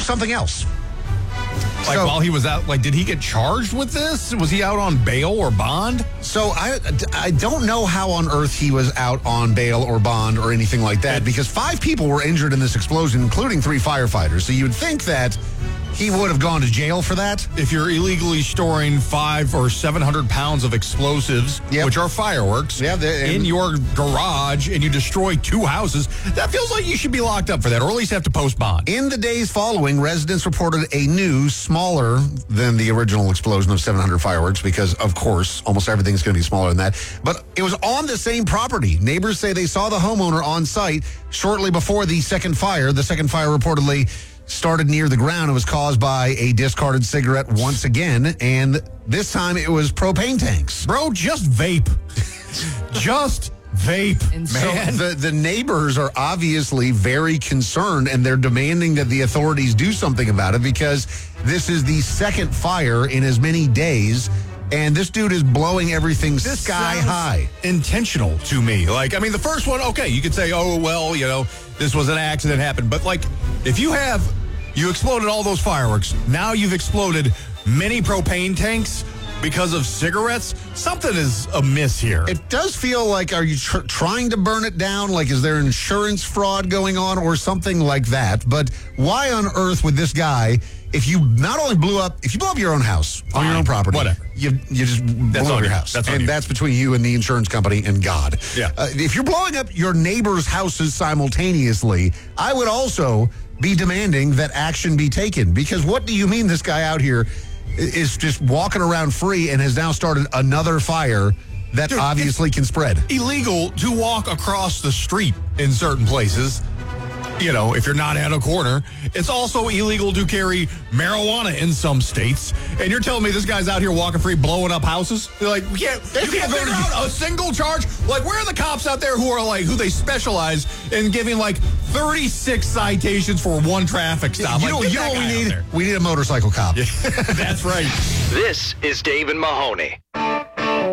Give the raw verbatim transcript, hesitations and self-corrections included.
something else. Like, so, while he was out, like, did he get charged with this? Was he out on bail or bond? So I, I don't know how on earth he was out on bail or bond or anything like that, because five people were injured in this explosion, including three firefighters. So you would think that he would have gone to jail for that. If you're illegally storing five or seven hundred pounds of explosives, yep. which are fireworks, yeah, in your garage, and you destroy two houses, that feels like you should be locked up for that, or at least have to post bond. In the days following, residents reported a new, smaller than the original explosion of seven hundred fireworks, because, of course, almost everything's going to be smaller than that. But it was on the same property. Neighbors say they saw the homeowner on site shortly before the second fire. The second fire reportedly started near the ground. It was caused by a discarded cigarette once again, and this time it was propane tanks. Bro, just vape. Just vape, man. So the, the neighbors are obviously very concerned, and they're demanding that the authorities do something about it, because this is the second fire in as many days, and this dude is blowing everything this sky high. Intentional to me. Like, I mean, the first one, okay, you could say, oh, well, you know, this was an accident happened. But, like, if you have, you exploded all those fireworks, now you've exploded many propane tanks because of cigarettes, something is amiss here. It does feel like, are you tr- trying to burn it down? Like, is there insurance fraud going on or something like that? But why on earth would this guy, if you not only blew up, if you blow up your own house on Fine. your own property, whatever, you you just that's blow up your house, that's and you. that's between you and the insurance company and God. Yeah. Uh, if you're blowing up your neighbor's houses simultaneously, I would also be demanding that action be taken, because what do you mean this guy out here is just walking around free and has now started another fire that Dude, obviously can spread? Illegal to walk across the street in certain places. You know, if you're not at a corner. It's also illegal to carry marijuana in some states. And you're telling me this guy's out here walking free, blowing up houses? They're like, we can't, you can't figure out a single charge. Like, where are the cops out there who are like, who they specialize in giving like thirty-six citations for one traffic stop? You like, know, you know what we need? We need a motorcycle cop. That's right. This is Dave and Mahoney.